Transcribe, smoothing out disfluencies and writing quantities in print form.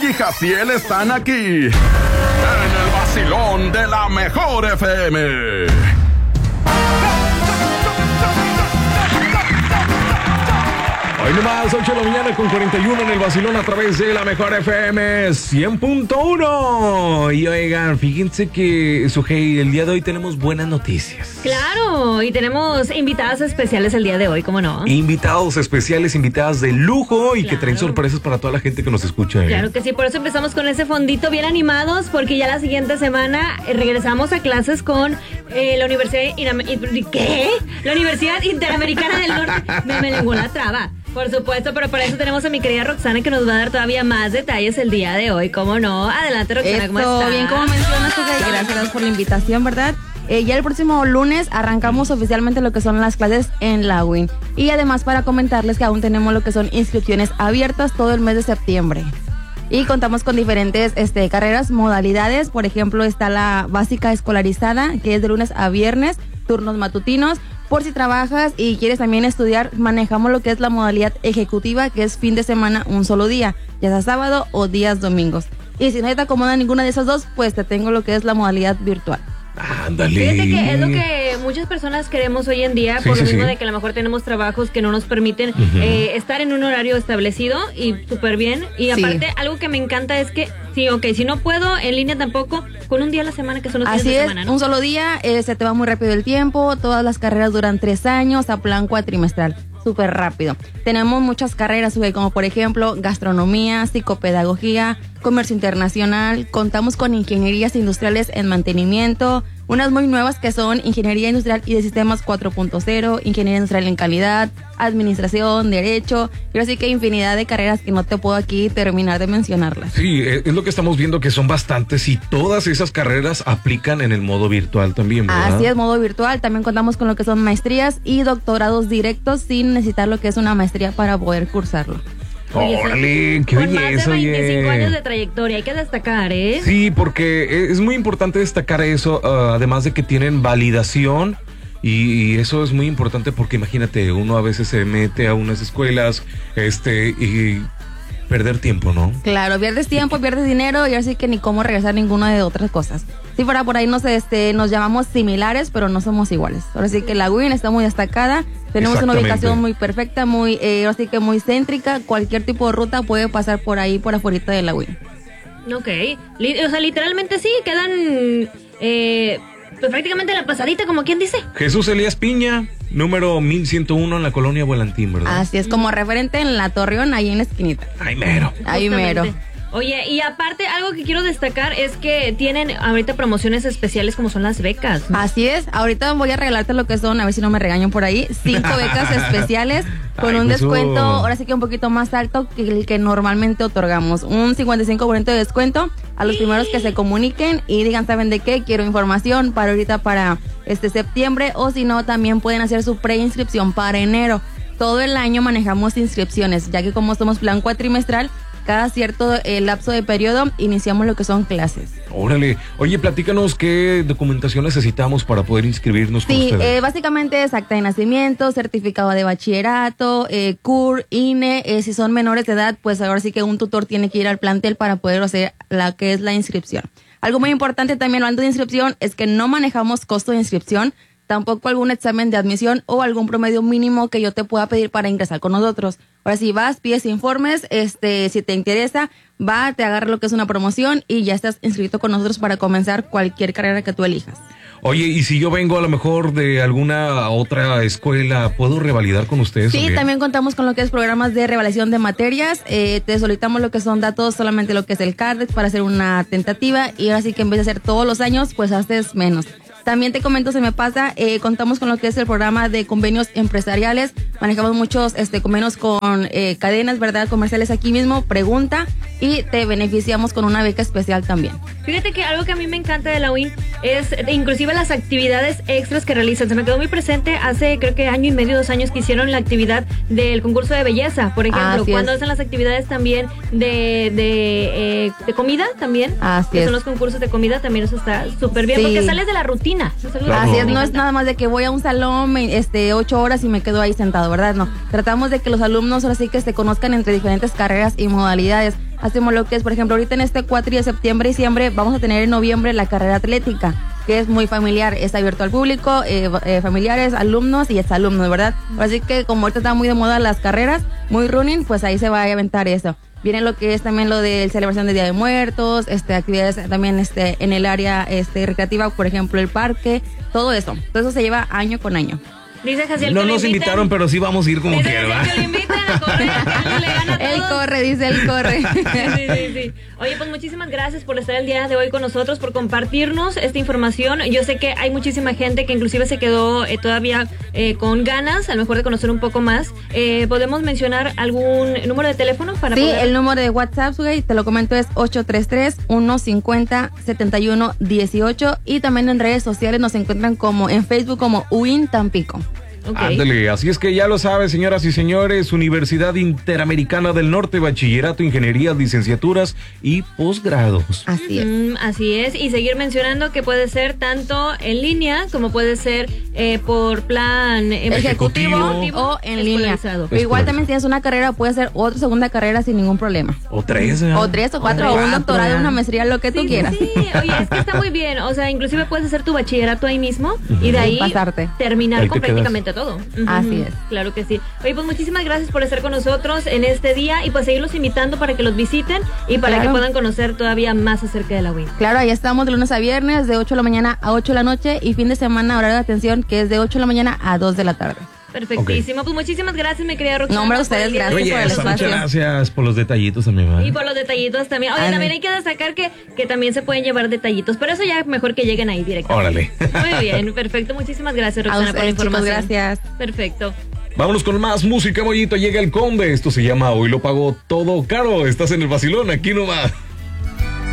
y Jaciel están aquí en el vacilón de la Mejor FM. Hoy nomás, 8 de la mañana con 41 en el vacilón a través de la Mejor FM 100.1. Y oigan, fíjense que, Sujei, el día de hoy tenemos buenas noticias. Claro, y tenemos invitadas especiales el día de hoy, ¿cómo no? Invitados especiales, invitadas de lujo y que traen sorpresas para toda la gente que nos escucha. Claro que sí, por eso empezamos con ese fondito bien animados, porque ya la siguiente semana regresamos a clases con la Universidad ¿qué? La Universidad Interamericana del Norte. Me lenguó la traba. Por supuesto, pero para eso tenemos a mi querida Roxana que nos va a dar todavía más detalles el día de hoy, ¿cómo no? Adelante, Roxana, ¿cómo estás? Bien, como mencionas, gracias por la invitación, ¿verdad? Ya el próximo lunes arrancamos oficialmente lo que son las clases en la UIN. Y además para comentarles que aún tenemos lo que son inscripciones abiertas todo el mes de septiembre. Y contamos con diferentes carreras, modalidades. Por ejemplo, está la básica escolarizada, que es de lunes a viernes, turnos matutinos. Por si trabajas y quieres también estudiar, manejamos lo que es la modalidad ejecutiva, que es fin de semana, un solo día, ya sea sábado o días domingos. Y si no te acomoda ninguna de esas dos, pues te tengo lo que es la modalidad virtual. Ándale. Fíjate que es lo que muchas personas queremos hoy en día, por lo mismo de que a lo mejor tenemos trabajos que no nos permiten estar en un horario establecido y súper bien. Y aparte, algo que me encanta es que, si no puedo, en línea tampoco, con un día a la semana, que son los fines de semana, ¿no? Un solo día, se te va muy rápido el tiempo, todas las carreras duran 3 años a plan cuatrimestral. Súper rápido. Tenemos muchas carreras, como por ejemplo gastronomía, psicopedagogía, comercio internacional. Contamos con ingenierías industriales en mantenimiento, unas muy nuevas que son ingeniería industrial y de sistemas 4.0, ingeniería industrial en calidad, administración, derecho, pero así que infinidad de carreras que no te puedo aquí terminar de mencionarlas. Sí, es lo que estamos viendo, que son bastantes y todas esas carreras aplican en el modo virtual también, ¿verdad? Así es, modo virtual. También contamos con lo que son maestrías y doctorados directos sin necesitar lo que es una maestría para poder cursarlo. ¡Órale! ¡Qué con belleza! Más de 25 años de trayectoria, hay que destacar, ¿eh? Sí, porque es muy importante destacar eso, además de que tienen validación, y eso es muy importante porque imagínate, uno a veces se mete a unas escuelas, y perder tiempo, ¿no? Claro, pierdes tiempo, pierdes dinero y así que ni cómo regresar ninguna de otras cosas. Sí, por ahí nos llamamos similares, pero no somos iguales. Ahora sí que la UIN está muy destacada, tenemos una ubicación muy perfecta, muy, así que muy céntrica, cualquier tipo de ruta puede pasar por ahí, por afuera de la UIN. Ok, o sea, literalmente sí, quedan pues prácticamente la pasadita, como quien dice. Jesús Elías Piña, número 1101 en la colonia Volantín, ¿verdad? Así es, como referente en la Torreón, ahí en la esquinita. Ahí mero. Ahí mero. Oye, y aparte, algo que quiero destacar es que tienen ahorita promociones especiales como son las becas, ¿no? Así es, ahorita voy a regalarte lo que son, a ver si no me regañan por ahí, 5 becas especiales con un descuento, ahora sí que un poquito más alto que el que normalmente otorgamos. Un 55% de descuento a los primeros que se comuniquen y digan, ¿saben de qué? Quiero información para ahorita, para septiembre, o si no, también pueden hacer su preinscripción para enero. Todo el año manejamos inscripciones, ya que como somos plan cuatrimestral, cada cierto lapso de periodo iniciamos lo que son clases. Órale. Oye, platícanos qué documentación necesitamos para poder inscribirnos con ustedes. Básicamente es acta de nacimiento, certificado de bachillerato, CUR, INE. Si son menores de edad, pues ahora sí que un tutor tiene que ir al plantel para poder hacer la que es la inscripción. Algo muy importante también hablando de inscripción es que no manejamos costo de inscripción, tampoco algún examen de admisión o algún promedio mínimo que yo te pueda pedir para ingresar con nosotros. Ahora si vas, pides informes, si te interesa, te agarra lo que es una promoción y ya estás inscrito con nosotros para comenzar cualquier carrera que tú elijas. Oye, y si yo vengo a lo mejor de alguna otra escuela, ¿puedo revalidar con ustedes? Sí, también contamos con lo que es programas de revalidación de materias. Te solicitamos lo que son datos, solamente lo que es el CARDEX para hacer una tentativa y ahora sí que en vez de hacer todos los años, pues haces menos. También te comento, se me pasa, contamos con lo que es el programa de convenios empresariales. Manejamos muchos convenios con cadenas, ¿verdad? Comerciales aquí mismo, pregunta, y te beneficiamos con una beca especial también. Fíjate que algo que a mí me encanta de la UIN es inclusive las actividades extras que realizan. Se me quedó muy presente hace creo que 1 año y medio, 2 años que hicieron la actividad del concurso de belleza, por ejemplo, cuando hacen las actividades también de comida también, que son los concursos de comida, también eso está súper bien, porque sales de la rutina. Así es, no es nada más de que voy a un salón 8 horas y me quedo ahí sentado, ¿verdad? No, tratamos de que los alumnos ahora sí que se conozcan entre diferentes carreras y modalidades. hacemos lo que es, por ejemplo, ahorita en este cuatri de septiembre, diciembre, vamos a tener en noviembre la carrera atlética, que es muy familiar, es abierto al público, familiares, alumnos y exalumnos, ¿verdad? Así que como ahorita está muy de moda las carreras, muy running, pues ahí se va a aventar eso. Viene lo que es también lo de celebración de Día de Muertos, actividades también en el área recreativa, por ejemplo, el parque, todo eso. Todo eso se lleva año con año. Dice Jaciel no que nos invitaron, pero sí vamos a ir como quiera. Que lo invitan a correr, que le gana a todos. Él corre, dice, él corre. Sí. Oye, pues muchísimas gracias por estar el día de hoy con nosotros, por compartirnos esta información. Yo sé que hay muchísima gente que inclusive se quedó todavía con ganas, a lo mejor de conocer un poco más. ¿Podemos mencionar algún número de teléfono para Sí, poder... el número de WhatsApp, güey, te lo comento, es 833-150-7118 y también en redes sociales nos encuentran como en Facebook como UIN Tampico. Okay. Ándale, así es que ya lo sabe, señoras y señores, Universidad Interamericana del Norte, bachillerato, ingenierías, licenciaturas y posgrados. Así es. Así es, y seguir mencionando que puede ser tanto en línea como puede ser por plan ejecutivo o en línea. Pero igual también si tienes una carrera, puedes hacer otra segunda carrera sin ningún problema. O tres, ¿eh? O 3 o 4, o un doctorado, una maestría, lo que tú quieras. Sí, oye, es que está muy bien, o sea, inclusive puedes hacer tu bachillerato ahí mismo y de ahí pasarte. Terminar ahí con prácticamente todo. Así es. Claro que sí. Oye, pues muchísimas gracias por estar con nosotros en este día y pues seguirlos invitando para que los visiten y para que puedan conocer todavía más acerca de la UIN. Claro, ahí estamos de lunes a viernes, de 8 de la mañana a 8 de la noche y fin de semana, horario de atención, que es de 8 de la mañana a 2 de la tarde. Perfectísimo. Okay. Pues muchísimas gracias, mi querida Roxana. No, hombre, ustedes, gracias por el espacio. Muchas gracias por los detallitos también, ¿vale? Y por los detallitos también. Oye, también hay que destacar que también se pueden llevar detallitos, pero eso ya mejor que lleguen ahí directamente. Órale. Muy bien, perfecto. Muchísimas gracias, Roxana, por la información. Chicos, gracias. Perfecto. Vámonos con más música, Mollito. Llega el Conde. Esto se llama Hoy lo pago todo caro. Estás en el vacilón, aquí nomás.